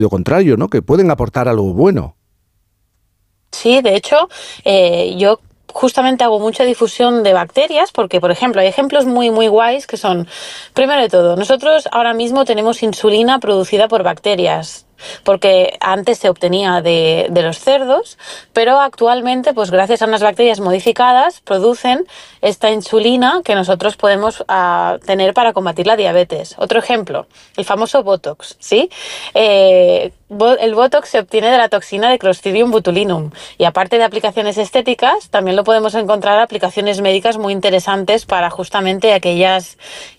contrario, ¿no? Que pueden aportar algo bueno. Sí, de hecho, yo justamente hago mucha difusión de bacterias porque, por ejemplo, hay ejemplos muy guays que son, primero de todo, nosotros ahora mismo tenemos insulina producida por bacterias, porque antes se obtenía de los cerdos, pero actualmente, pues gracias a unas bacterias modificadas, producen esta insulina que nosotros podemos tener para combatir la diabetes. Otro ejemplo, el famoso Botox, ¿sí? El Botox se obtiene de la toxina de Clostridium botulinum y aparte de aplicaciones estéticas, también lo podemos encontrar aplicaciones médicas muy interesantes para justamente aquellas,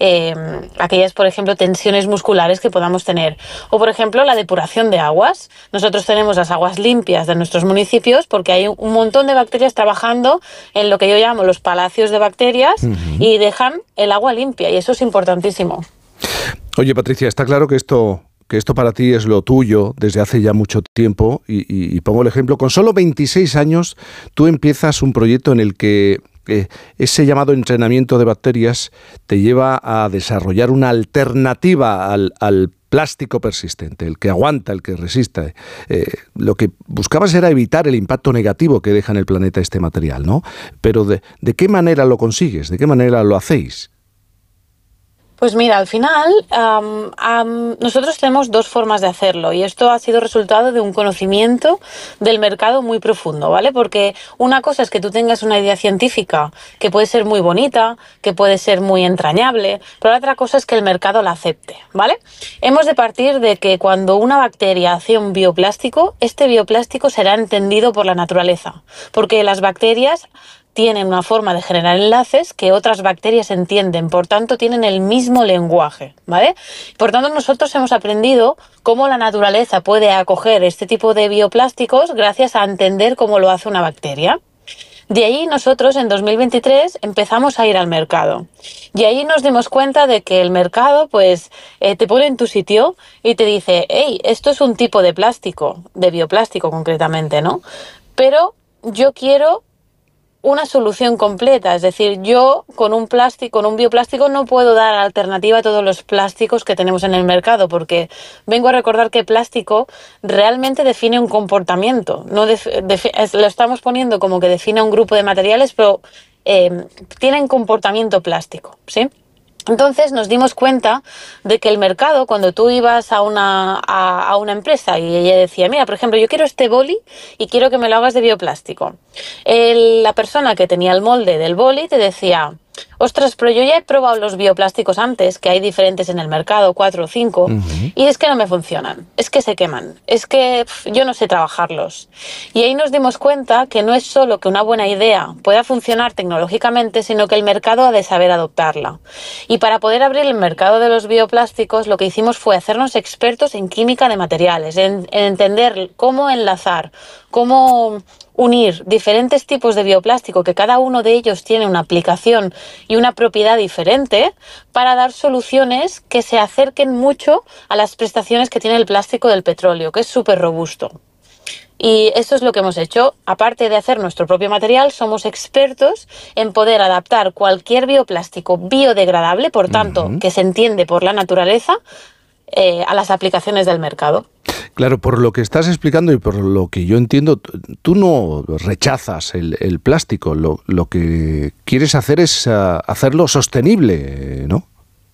por ejemplo, tensiones musculares que podamos tener. O, por ejemplo, la depuración de aguas. Nosotros tenemos las aguas limpias de nuestros municipios porque hay un montón de bacterias trabajando en lo que yo llamo los palacios de bacterias y dejan el agua limpia y eso es importantísimo. Oye, Patricia, está claro que esto para ti es lo tuyo desde hace ya mucho tiempo y pongo el ejemplo, con solo 26 años tú empiezas un proyecto en el que ese llamado entrenamiento de bacterias te lleva a desarrollar una alternativa al plástico persistente, el que aguanta, el que resista. Lo que buscabas era evitar el impacto negativo que deja en el planeta este material, ¿no? Pero ¿de qué manera lo consigues? ¿De qué manera lo hacéis? Pues mira, al final nosotros tenemos dos formas de hacerlo y esto ha sido resultado de un conocimiento del mercado muy profundo, ¿vale? Porque una cosa es que tú tengas una idea científica que puede ser muy bonita, que puede ser muy entrañable, pero la otra cosa es que el mercado la acepte, ¿vale? Hemos de partir de que cuando una bacteria hace un bioplástico, este bioplástico será entendido por la naturaleza, porque las bacterias tienen una forma de generar enlaces que otras bacterias entienden, por tanto tienen el mismo lenguaje, ¿vale? Por tanto nosotros hemos aprendido cómo la naturaleza puede acoger este tipo de bioplásticos gracias a entender cómo lo hace una bacteria. De ahí nosotros en 2023 empezamos a ir al mercado y ahí nos dimos cuenta de que el mercado pues te pone en tu sitio y te dice, hey, esto es un tipo de plástico, de bioplástico concretamente, ¿no? Pero yo quiero una solución completa, es decir, yo con un bioplástico no puedo dar alternativa a todos los plásticos que tenemos en el mercado, porque vengo a recordar que plástico realmente define un comportamiento, no lo estamos poniendo como que define un grupo de materiales, pero tienen comportamiento plástico, ¿sí? Entonces nos dimos cuenta de que el mercado, cuando tú ibas a una empresa y ella decía, mira, por ejemplo, yo quiero este boli y quiero que me lo hagas de bioplástico. La persona que tenía el molde del boli te decía, ostras, pero yo ya he probado los bioplásticos antes, que hay diferentes en el mercado, 4 o 5, y es que no me funcionan, es que se queman, es que yo no sé trabajarlos. Y ahí nos dimos cuenta que no es solo que una buena idea pueda funcionar tecnológicamente, sino que el mercado ha de saber adoptarla. Y para poder abrir el mercado de los bioplásticos, lo que hicimos fue hacernos expertos en química de materiales, en entender cómo enlazar, cómo unir diferentes tipos de bioplástico, que cada uno de ellos tiene una aplicación y una propiedad diferente, para dar soluciones que se acerquen mucho a las prestaciones que tiene el plástico del petróleo, que es súper robusto. Y eso es lo que hemos hecho. Aparte de hacer nuestro propio material, somos expertos en poder adaptar cualquier bioplástico biodegradable, por tanto, que se entiende por la naturaleza, a las aplicaciones del mercado. Claro, por lo que estás explicando y por lo que yo entiendo, tú no rechazas el plástico, lo que quieres hacer es hacerlo sostenible, ¿no?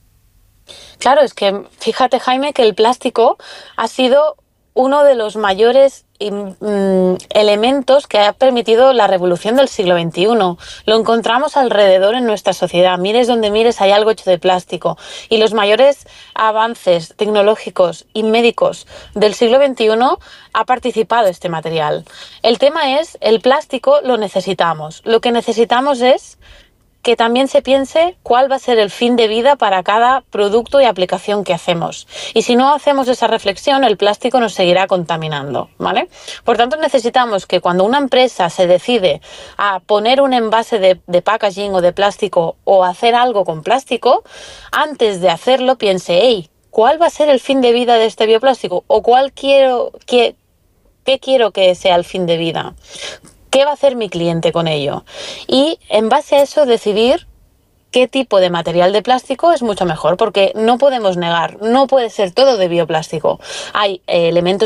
Claro, es que fíjate, Jaime, que el plástico ha sido uno de los mayores elementos que ha permitido la revolución del siglo XXI. Lo encontramos alrededor en nuestra sociedad. Mires donde mires, hay algo hecho de plástico. Y los mayores avances tecnológicos y médicos del siglo XXI ha participado este material. El tema es, el plástico lo necesitamos. Lo que necesitamos es que también se piense cuál va a ser el fin de vida para cada producto y aplicación que hacemos. Y si no hacemos esa reflexión, el plástico nos seguirá contaminando, ¿vale? Por tanto, necesitamos que cuando una empresa se decide a poner un envase de packaging o de plástico o hacer algo con plástico, antes de hacerlo piense, hey, ¿cuál va a ser el fin de vida de este bioplástico? ¿O qué quiero que sea el fin de vida? ¿Qué va a hacer mi cliente con ello? Y en base a eso decidir qué tipo de material de plástico es mucho mejor, porque no podemos negar, no puede ser todo de bioplástico. Hay elementos